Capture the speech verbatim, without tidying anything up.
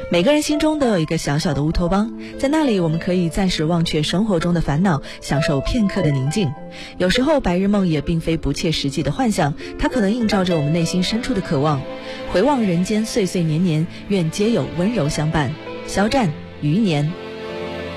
每个人心中都有一个小小的乌托邦，在那里我们可以暂时忘却生活中的烦恼，享受片刻的宁静。有时候白日梦也并非不切实际的幻想，它可能映照着我们内心深处的渴望。回望人间岁岁年年，愿皆有温柔相伴。肖战，余年。